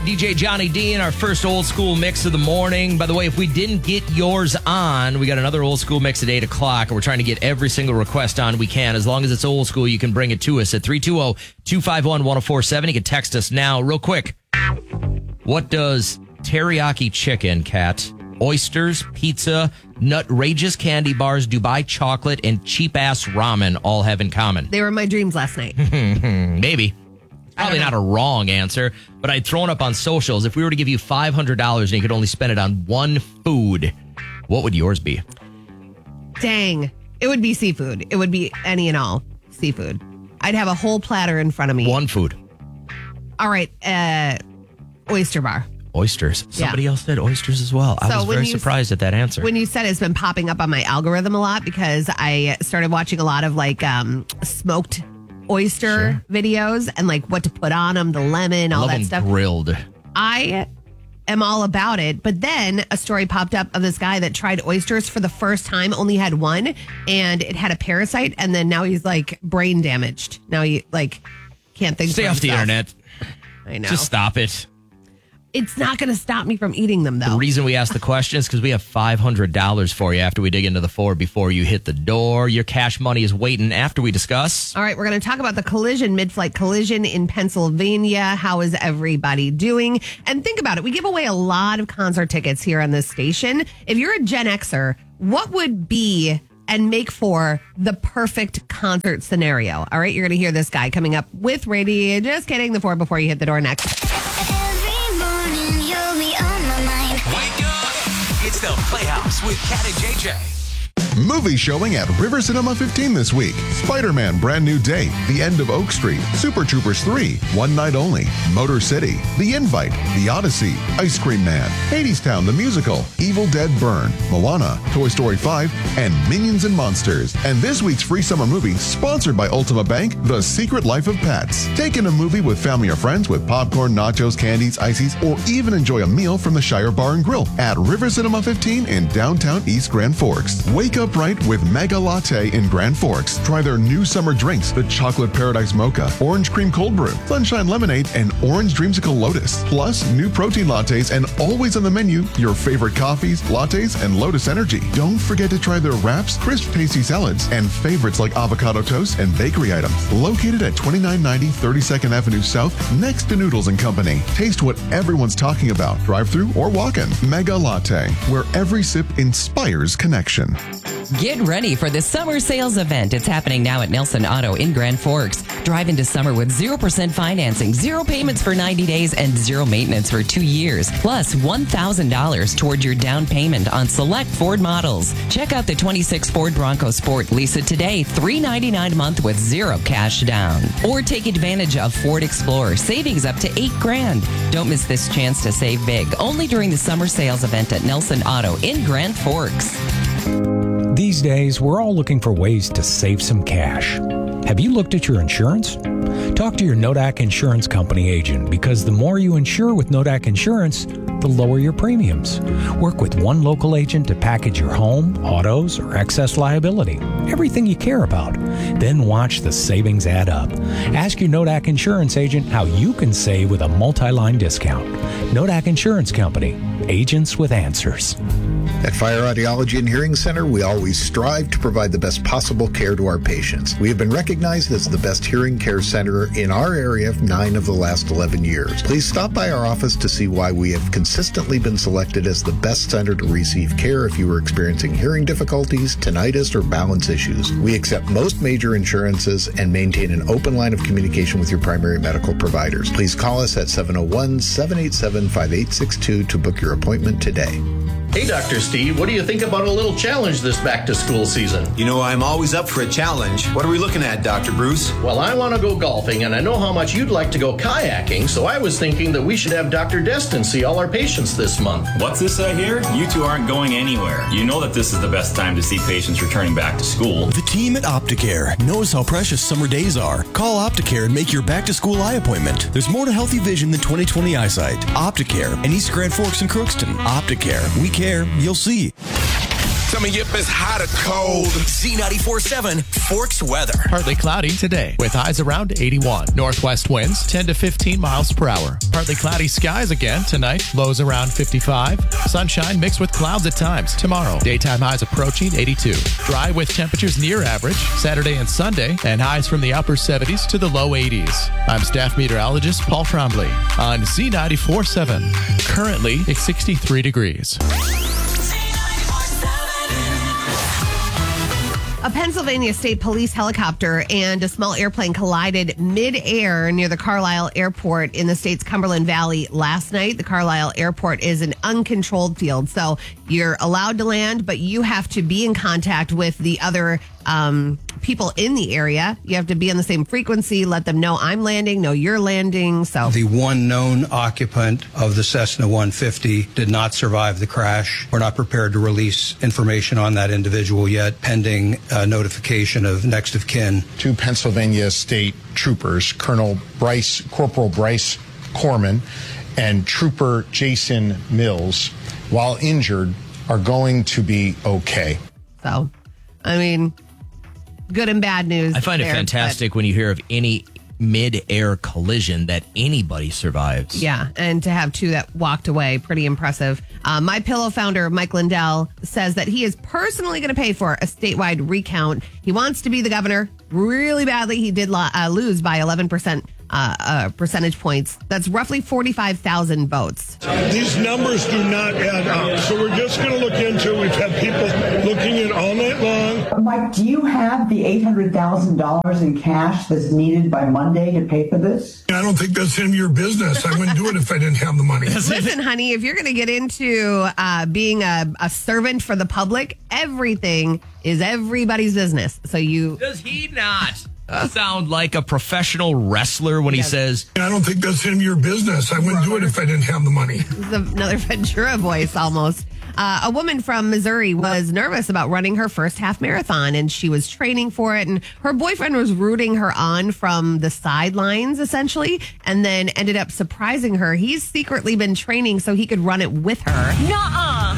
DJ Johnny D in our first old school mix of the morning. By the way, if we didn't get yours on, we got another old school mix at 8 o'clock. We're trying to get every single request on we can. As long as it's old school, you can bring it to us at 320-251-1047. You can text us now. Real quick. What does teriyaki chicken, Kat, oysters, pizza, nutrageous candy bars, Dubai chocolate, and cheap-ass ramen all have in common? They were my dreams last night. Maybe. Probably not a wrong answer, but I'd thrown up on socials. If we were to give you $500 and you could only spend it on one food, what would yours be? Dang. It would be seafood. It would be any and all seafood. I'd have a whole platter in front of me. One food. All right. Oyster bar. Oysters. Somebody else said oysters as well. I was very surprised at that answer. When you said it's been popping up on my algorithm a lot because I started watching a lot of smoked oyster videos and what to put on them, the lemon, all that stuff. Grilled. I am all about it. But then a story popped up of this guy that tried oysters for the first time, only had one, and it had a parasite, and then now he's brain damaged. Now he can't think. Stay off the internet. I know. Just stop it. It's not going to stop me from eating them, though. The reason we asked the question is because we have $500 for you after we dig into the Ford before you hit the door. Your cash money is waiting after we discuss. All right, we're going to talk about the mid-flight collision in Pennsylvania. How is everybody doing? And think about it. We give away a lot of concert tickets here on this station. If you're a Gen Xer, what would be and make for the perfect concert scenario? All right, you're going to hear this guy coming up with Radio. Just kidding. The Ford before you hit the door next. It's the Playhouse with Kat and JJ. Movie showing at River Cinema 15 this week. Spider-Man Brand New Day, The End of Oak Street, Super Troopers 3, One Night Only, Motor City, The Invite, The Odyssey, Ice Cream Man, Hadestown the Musical, Evil Dead Burn, Moana, Toy Story 5, and Minions and Monsters. And this week's free summer movie, sponsored by Ultima Bank, The Secret Life of Pets. Take in a movie with family or friends with popcorn, nachos, candies, ices, or even enjoy a meal from the Shire Bar and Grill at River Cinema 15 in downtown East Grand Forks. Wake up right with Mega Latte in Grand Forks. Try their new summer drinks, the Chocolate Paradise Mocha, Orange Cream Cold Brew, Sunshine Lemonade, and Orange Dreamsicle Lotus. Plus, new protein lattes and always on the menu, your favorite coffees, lattes, and Lotus Energy. Don't forget to try their wraps, crisp tasty salads, and favorites like avocado toast and bakery items. Located at 2990 32nd Avenue South, next to Noodles & Company. Taste what everyone's talking about, drive-through or walk-in. Mega Latte, where every sip inspires connection. Get ready for the summer sales event. It's happening now at Nelson Auto in Grand Forks. Drive into summer with 0% financing, 0 payments for 90 days, and 0 maintenance for 2 years. Plus $1,000 toward your down payment on select Ford models. Check out the 26 Ford Bronco Sport. Lease it today, $399 a month with 0 cash down. Or take advantage of Ford Explorer, savings up to $8,000. Don't miss this chance to save big. Only during the summer sales event at Nelson Auto in Grand Forks. These days, we're all looking for ways to save some cash. Have you looked at your insurance? Talk to your Nodak Insurance Company agent because the more you insure with Nodak Insurance, the lower your premiums. Work with one local agent to package your home, autos, or excess liability. Everything you care about. Then watch the savings add up. Ask your Nodak Insurance agent how you can save with a multi-line discount. Nodak Insurance Company. Agents with answers. At Fire Audiology and Hearing Center, we always strive to provide the best possible care to our patients. We have been recognized as the best hearing care center in our area 9 of the last 11 years. Please stop by our office to see why we have consistently been selected as the best center to receive care if you are experiencing hearing difficulties, tinnitus, or balance issues. We accept most major insurances and maintain an open line of communication with your primary medical providers. Please call us at 701-787-5862 to book your appointment today. Hey, Dr. Steve, what do you think about a little challenge this back-to-school season? You know, I'm always up for a challenge. What are we looking at, Dr. Bruce? Well, I want to go golfing, and I know how much you'd like to go kayaking, so I was thinking that we should have Dr. Destin see all our patients this month. What's this I hear? You two aren't going anywhere. You know that this is the best time to see patients returning back to school. The team at Opticare knows how precious summer days are. Call Opticare and make your back-to-school eye appointment. There's more to healthy vision than 20/20 eyesight. Opticare in East Grand Forks and Crookston. Opticare. We care. You'll see. To Coming up is hot or cold. Z94.7 Forks weather. Partly cloudy today with highs around 81. Northwest winds 10 to 15 miles per hour. Partly cloudy skies again tonight. Lows around 55. Sunshine mixed with clouds at times. Tomorrow, daytime highs approaching 82. Dry with temperatures near average Saturday and Sunday, and highs from the upper 70s to the low 80s. I'm staff meteorologist Paul Trombley on Z94.7. Currently, it's 63 degrees. A Pennsylvania State Police helicopter and a small airplane collided mid-air near the Carlisle Airport in the state's Cumberland Valley last night. The Carlisle Airport is an uncontrolled field, so you're allowed to land, but you have to be in contact with the other people in the area. You have to be on the same frequency, let them know I'm landing, know you're landing. So the one known occupant of the Cessna 150 did not survive the crash. We're not prepared to release information on that individual yet, pending notification of next of kin. Two Pennsylvania State troopers, Corporal Bryce Corman and Trooper Jason Mills, while injured, are going to be okay. So, I mean, good and bad news. I find it fantastic when you hear of any mid-air collision that anybody survives. Yeah, and to have two that walked away, pretty impressive. My Pillow founder, Mike Lindell, says that he is personally going to pay for a statewide recount. He wants to be the governor really badly. He did lose by 11% percentage points. That's roughly 45,000 votes. These numbers do not add up. So we're just going to look into it. We've had people looking at all night long. Mike, do you have the $800,000 in cash that's needed by Monday to pay for this? I don't think that's any of your business. I wouldn't do it if I didn't have the money. Listen, honey, if you're going to get into being a servant for the public, everything is everybody's business. So you... Does he not sound like a professional wrestler when he says, I don't think that's any of your business. I wouldn't do it if I didn't have the money. This is another Ventura voice almost. A woman from Missouri was nervous about running her first half marathon, and she was training for it, and her boyfriend was rooting her on from the sidelines, essentially, and then ended up surprising her. He's secretly been training so he could run it with her. Nuh-uh.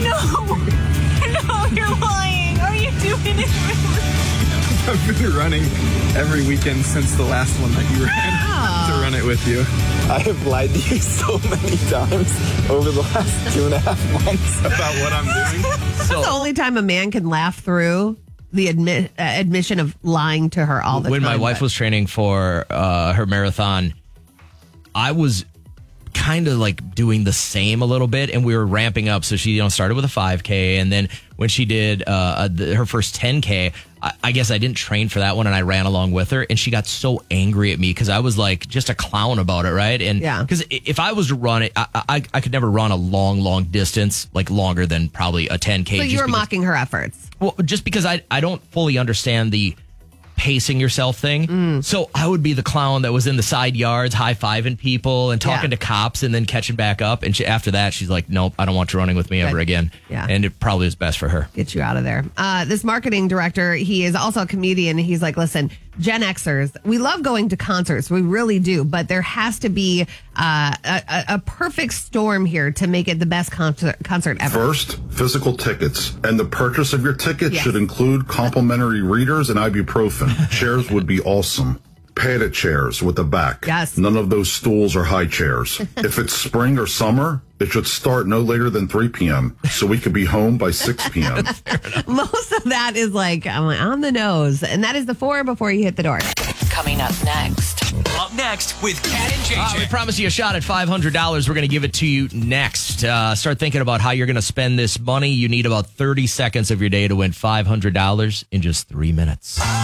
No, you're lying. Are you doing it really? I've been running every weekend since the last one that you ran to run it with you. I have lied to you so many times over the last 2.5 months about what I'm doing. That's the only time a man can laugh through the admission of lying to her all the time. When my wife was training for her marathon, I was kind of like doing the same a little bit, and we were ramping up. So she started with a 5K, and then when she did her first 10K, I guess I didn't train for that one, and I ran along with her, and she got so angry at me because I was like just a clown about it, right? And because if I was to run it, I could never run a long distance, like longer than probably a 10K. So you were mocking her efforts. Well, just because I don't fully understand the pacing yourself thing. So I would be the clown that was in the side yards high-fiving people and talking to cops and then catching back up. And after that, she's like, nope, I don't want you running with me ever again. Yeah. And it probably is best for her. Get you out of there. This marketing director, he is also a comedian. He's like, listen, Gen Xers, we love going to concerts. We really do. But there has to be a perfect storm here to make it the best concert ever. First, physical tickets. And the purchase of your ticket should include complimentary readers and ibuprofen. Chairs would be awesome. Padded chairs with a back. Yes. None of those stools are high chairs. If it's spring or summer, it should start no later than 3 p.m. so we could be home by 6 p.m. Most of that is like, I'm like on the nose. And that is the 4 before you hit the door. Coming up next. Up next with Cat and JJ. We promised you a shot at $500. We're going to give it to you next. Start thinking about how you're going to spend this money. You need about 30 seconds of your day to win $500 in just 3 minutes.